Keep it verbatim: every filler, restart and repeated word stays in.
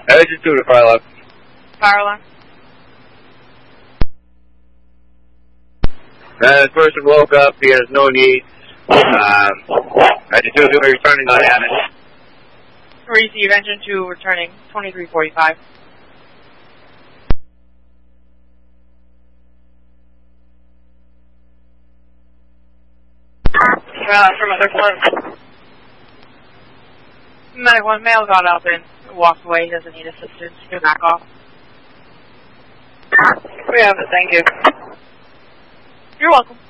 Engine two to fire alarm. Fire alarm. The person woke up, he has no need. Um, engine two will be returning on damage. Receive engine two returning twenty-three forty-five. Uh, from other one. Medic one male got up and walked away. He doesn't need assistance. He can back off. We have it, thank you. You're welcome.